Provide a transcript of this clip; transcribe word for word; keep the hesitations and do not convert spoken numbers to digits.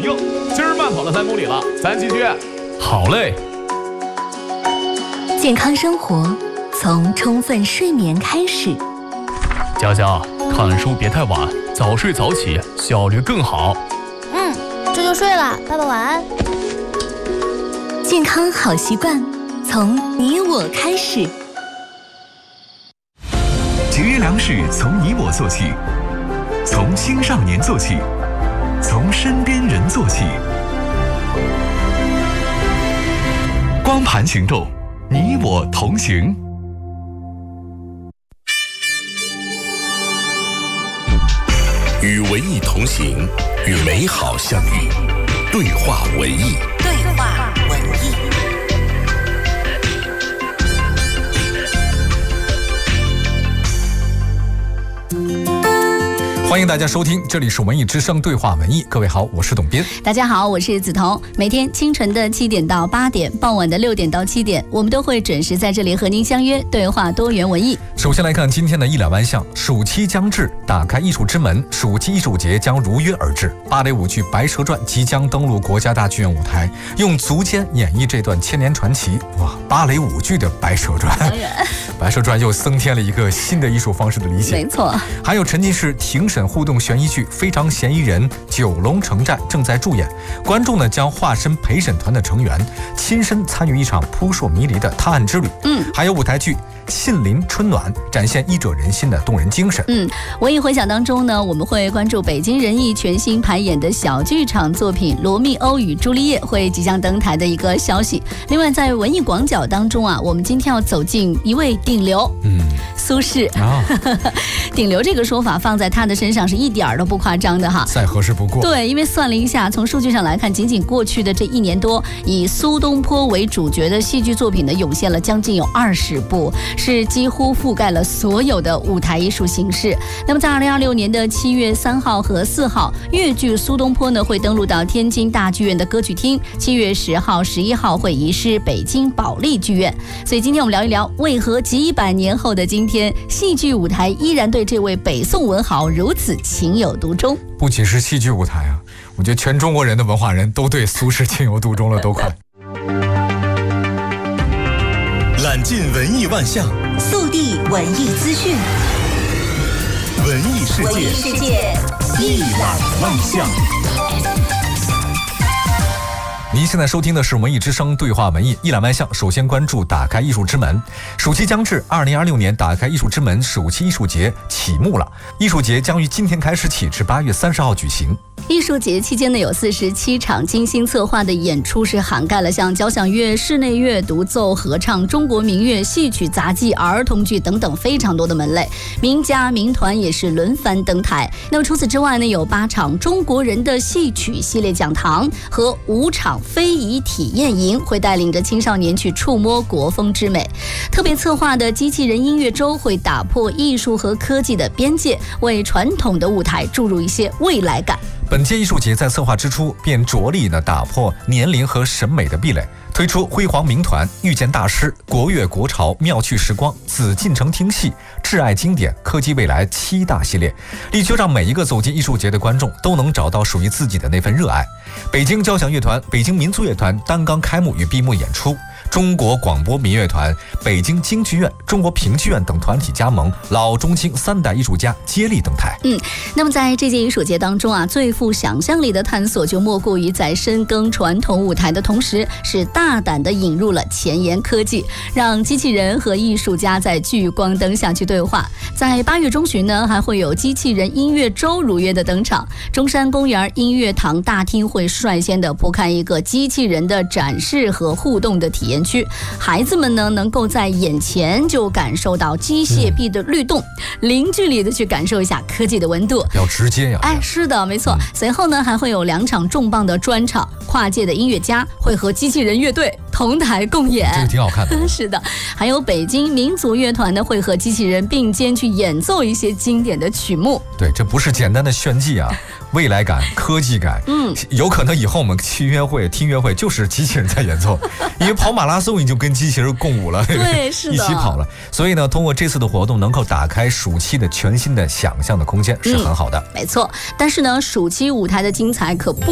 哟，今儿慢跑了三公里了，咱继续。好嘞。 健康生活从充分睡眠开始。 佳佳，看书别太晚，早睡早起，效率更好。 嗯，这就睡了，爸爸晚安。 健康好习惯从你我开始。 节约粮食从你我做起，从青少年做起，从身边人做起。光盘行动，你我同行。 与文艺同行，与美好相遇。对话文艺， 对话文艺。 欢迎大家收听，这里是文艺之声对话文艺。各位好，我是董斌。 大家好，我是梓潼。每天清晨的七点到八点，傍晚的六点到七点，我们都会准时在这里和您相约对话多元文艺。 首先来看今天的一览万象。暑期将至，打开艺术之门，暑期艺术节将如约而至。芭蕾舞剧《白蛇传》即将登陆国家大剧院舞台，用足尖演绎这段千年传奇。哇，芭蕾舞剧的《白蛇传》，白蛇传又增添了一个新的艺术方式的理解。 没错， 还有沉浸式庭审互动悬疑剧《非常嫌疑人九龙城寨》正在助演，观众呢将化身陪审团的成员，亲身参与一场扑朔迷离的探案之旅。 嗯， 还有舞台剧《杏林春暖》，展现医者仁心的动人精神。 嗯，文艺回响当中呢，我们会关注北京人艺全新排演的小剧场作品《罗密欧与朱丽叶》会即将登台的一个消息。另外，在文艺广角当中啊，我们今天要走进一位顶流，嗯，苏轼啊。顶流这个说法放在他的身上是一点儿都不夸张的哈， 再合适不过。 对，因为算了一下，从数据上来看，仅仅过去的这一年多，以苏东坡为主角的戏剧作品呢，涌现了将近有二十部，是几乎覆盖了所有的舞台艺术形式。那么在二零二六年的七月三号和四号，粤剧《苏东坡》呢会登陆到天津大剧院的歌剧厅，七月十号、十一号会移师北京保利剧院。所以今天我们聊一聊，为何几百年后的今天，戏剧舞台依然对这位北宋文豪如此情有独钟？ 不仅是戏剧舞台啊，我觉得全中国人的文化人都对苏轼情有独钟了，都快。 揽尽文艺万象， 速递文艺资讯， 文艺世界， 文艺世界一览万象。 您现在收听的是文艺之声对话文艺，一览万象。首先关注打开艺术之门。暑期将至，二零二六年打开艺术之门暑期艺术节启幕了。艺术节将于今天开始起，至八月三十号举行。 艺术节期间呢，有四十七场精心策划的演出，是涵盖了像交响乐、室内乐、独奏、合唱、中国民乐、戏曲、杂技、儿童剧等等非常多的门类，名家名团也是轮番登台。那么除此之外呢，有八场中国人的戏曲系列讲堂和五场非遗体验营，会带领着青少年去触摸国风之美。特别策划的机器人音乐周会打破艺术和科技的边界，为传统的舞台注入一些未来感。 本届艺术节在策划之初便着力呢打破年龄和审美的壁垒，推出辉煌名团、遇见大师、国乐国潮、妙趣时光、紫禁城听戏、挚爱经典、科技未来七大系列，力求让每一个走进艺术节的观众都能找到属于自己的那份热爱。北京交响乐团、北京民族乐团担纲开幕与闭幕演出，中国广播民乐团、北京京剧院、中国评剧院等团体加盟，老中青三代艺术家接力登台。 嗯，那么在这届艺术节当中啊，最富想象力的探索就莫过于在深耕传统舞台的同时，是大胆地引入了前沿科技，让机器人和艺术家在聚光灯下去对话。在八月中旬呢，还会有机器人音乐周如约的登场，中山公园音乐堂大厅会率先的铺开一个机器人的展示和互动的体验区，孩子们呢能够在眼前就感受到机械臂的律动，嗯、零距离的去感受一下科技的温度， 要直接呀！ 哎，是的，没错。随后呢，还会有两场重磅的专场，跨界的音乐家会和机器人乐队同台共演， 这个挺好看的。 是的，还有北京民族乐团呢会和机器人并肩去演奏一些经典的曲目。 对，这不是简单的炫技啊，未来感、科技感。嗯，有可能以后我们去约会、听约会就是机器人在演奏，因为跑马拉松已经跟机器人共舞了， 对，是的， 一起跑了。所以呢，通过这次的活动，能够打开暑期的全新的想象的空间，是很好的。 嗯、没错，但是呢，暑期舞台的精彩可不